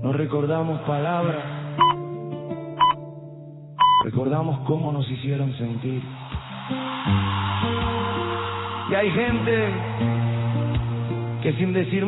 No recordamos palabras, recordamos cómo nos hicieron sentir. Y hay gente que sin decir